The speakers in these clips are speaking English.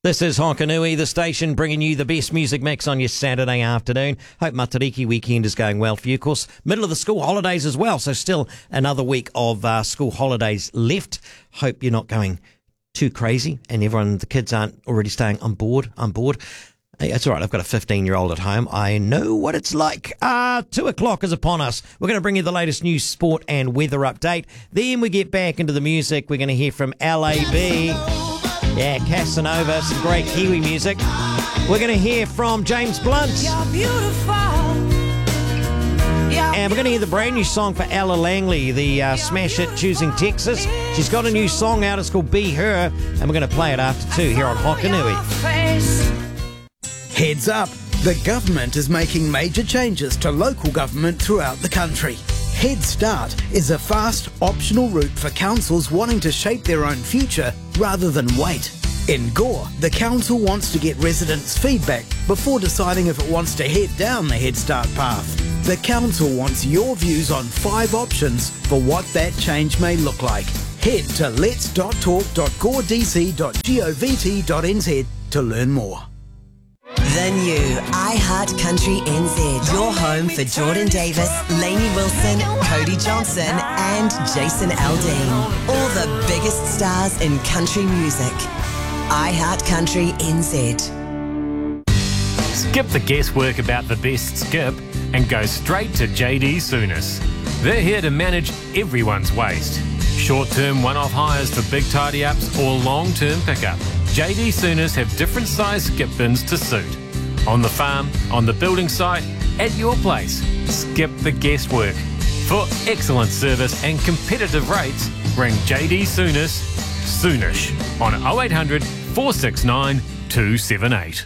This is Hokanui, the station bringing you the best music mix on your Saturday afternoon. Hope Matariki weekend is going well for you. Of course, middle of the school holidays as well, so still another week of school holidays left. Hope you're not going too crazy and the kids aren't already staying on board. Hey, it's all right, I've got a 15-year-old at home. I know what it's like. 2 o'clock is upon us. We're going to bring you the latest news, sport and weather update. Then we get back into the music. We're going to hear from LAB. Yeah, Casanova, some great Kiwi music. We're going to hear from James Blunt. You're beautiful. And we're going to hear the brand new song for Ella Langley, the smash hit Choosing Texas. She's got a new song out. It's called Be Her. And we're going to play it after 2 here on Hokanui. Heads up, the government is making major changes to local government throughout the country. Head Start is a fast, optional route for councils wanting to shape their own future rather than wait. In Gore, the council wants to get residents' feedback before deciding if it wants to head down the Head Start path. The council wants your views on 5 options for what that change may look like. Head to lets.talk.goredc.govt.nz to learn more. The new iHeart Country NZ. Your home for Jordan Davis, Lainey Wilson, Cody Johnson and Jason Aldean. All the biggest stars in country music. iHeart Country NZ. Skip the guesswork about the best skip and go straight to JD Sooners. They're here to manage everyone's waste. Short-term one-off hires for big tidy-ups or long-term pickup. JD Sooners have different size skip bins to suit. On the farm, on the building site, at your place. Skip the guesswork. For excellent service and competitive rates, ring JD Sooners soonish on 0800 469 278.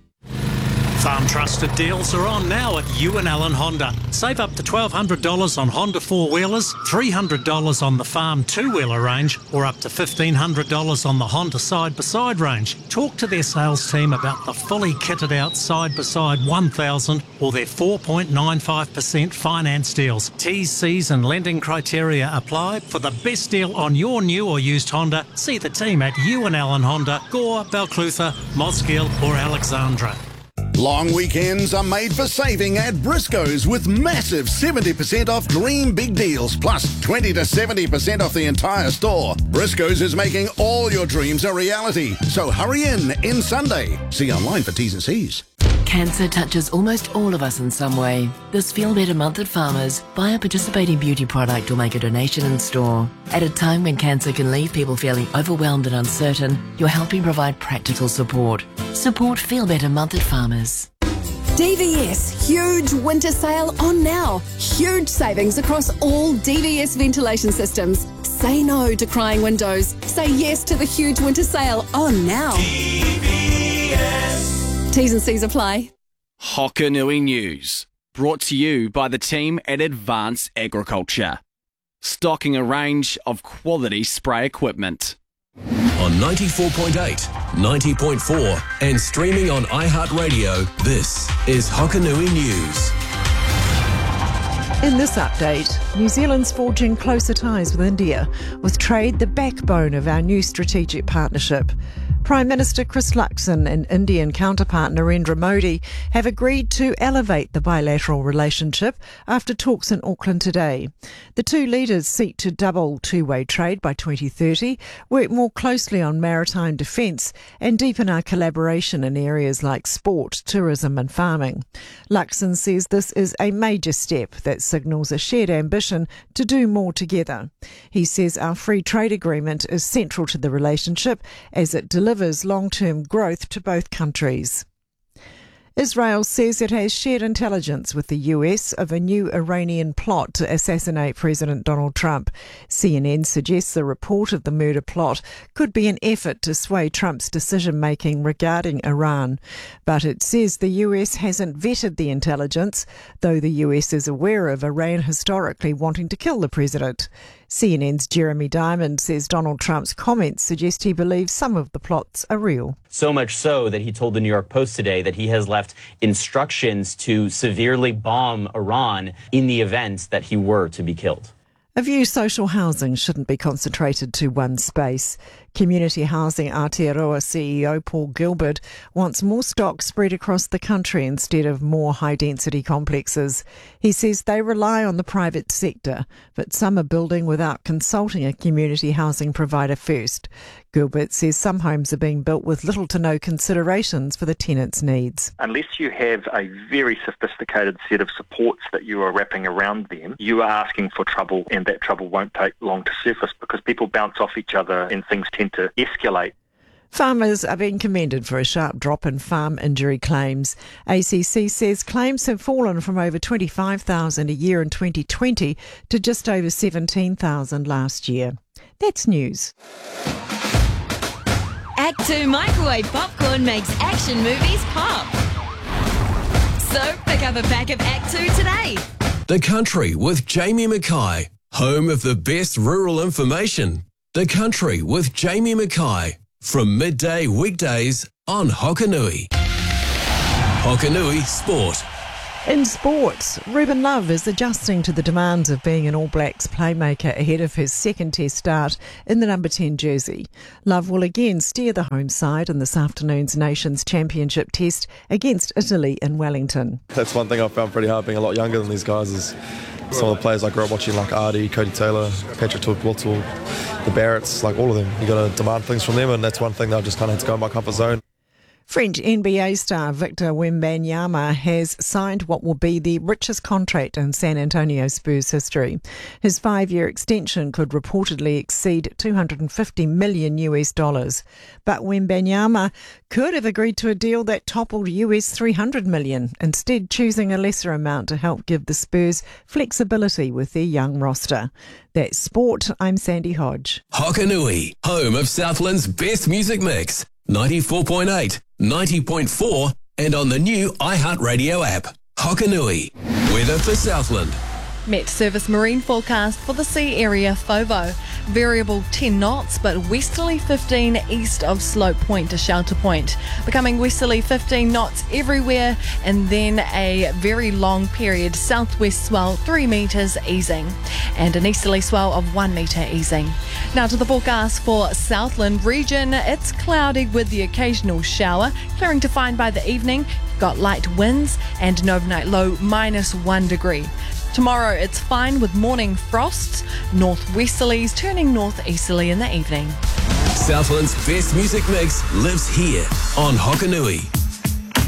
Farm Trusted deals are on now at Ewan Allen Honda. Save up to $1,200 on Honda 4-wheelers, $300 on the Farm 2-wheeler range, or up to $1,500 on the Honda side-by-side range. Talk to their sales team about the fully kitted out side-by-side 1000 or their 4.95% finance deals. T's, C's and lending criteria apply. For the best deal on your new or used Honda, see the team at Ewan Allen Honda, Gore, Balclutha, Moskill or Alexandra. Long weekends are made for saving at Briscoe's with massive 70% off dream big deals plus 20 to 70% off the entire store. Briscoe's is making all your dreams a reality. So hurry in Sunday. See online for T's and C's. Cancer touches almost all of us in some way. This Feel Better month at Farmers, buy a participating beauty product or make a donation in store. At a time when cancer can leave people feeling overwhelmed and uncertain, you're helping provide practical support. Support Feel Better month at Farmers. DVS, huge winter sale on now. Huge savings across all DVS ventilation systems. Say no to crying windows. Say yes to the huge winter sale on now. DVS. T's and C's apply. Hokanui News, brought to you by the team at Advanced Agriculture. Stocking a range of quality spray equipment. On 94.8, 90.4 and streaming on iHeartRadio, this is Hokanui News. In this update, New Zealand's forging closer ties with India, with trade the backbone of our new strategic partnership. Prime Minister Chris Luxon and Indian counterpart Narendra Modi have agreed to elevate the bilateral relationship after talks in Auckland today. The two leaders seek to double two-way trade by 2030, work more closely on maritime defence and deepen our collaboration in areas like sport, tourism and farming. Luxon says this is a major step that signals a shared ambition to do more together. He says our free trade agreement is central to the relationship as it delivers long-term growth to both countries. Israel says it has shared intelligence with the US of a new Iranian plot to assassinate President Donald Trump. CNN suggests the report of the murder plot could be an effort to sway Trump's decision-making regarding Iran. But it says the US hasn't vetted the intelligence, though the US is aware of Iran historically wanting to kill the president. CNN's Jeremy Diamond says Donald Trump's comments suggest he believes some of the plots are real. So much so that he told the New York Post today that he has left instructions to severely bomb Iran in the event that he were to be killed. A view social housing shouldn't be concentrated to one space. Community Housing Aotearoa CEO Paul Gilbert wants more stock spread across the country instead of more high-density complexes. He says they rely on the private sector, but some are building without consulting a community housing provider first. Gilbert says some homes are being built with little to no considerations for the tenants' needs. Unless you have a very sophisticated set of supports that you are wrapping around them, you are asking for trouble, and that trouble won't take long to surface because people bounce off each other and things tend to escalate. Farmers are being commended for a sharp drop in farm injury claims. ACC says claims have fallen from over 25,000 a year in 2020 to just over 17,000 last year. That's news. Act 2 microwave popcorn makes action movies pop. So pick up a pack of Act 2 today. The Country with Jamie Mackay, home of the best rural information. The Country with Jamie Mackay, from midday weekdays on Hokanui. Hokanui Sport. In sport, Ruben Love is adjusting to the demands of being an All Blacks playmaker ahead of his second test start in the number 10 jersey. Love will again steer the home side in this afternoon's Nations Championship test against Italy in Wellington. That's one thing I found pretty hard being a lot younger than these guys is some of the players I grew up watching, like Artie, Cody Taylor, Patrick Whittle, the Barretts, like all of them. You got to demand things from them, and that's one thing that I just kind of had to go in my comfort zone. French NBA star Victor Wembanyama has signed what will be the richest contract in San Antonio Spurs history. His 5-year extension could reportedly exceed $250 million. But Wembanyama could have agreed to a deal that toppled $300 million, instead choosing a lesser amount to help give the Spurs flexibility with their young roster. That's sport. I'm Sandy Hodge. Hokanui, home of Southland's best music mix. 94.8, 90.4 and on the new iHeartRadio app. Hokanui, weather for Southland. Met Service marine forecast for the sea area FOVO. Variable 10 knots, but westerly 15 east of Slope Point to Shelter Point. Becoming westerly 15 knots everywhere, and then a very long period southwest swell 3 metres easing, and an easterly swell of 1 metre easing. Now to the forecast for Southland region. It's cloudy with the occasional shower, clearing to find by the evening. Got light winds and an overnight low -1 degree. Tomorrow it's fine with morning frosts, northwesterlies turning northeasterly in the evening. Southland's best music mix lives here on Hokanui.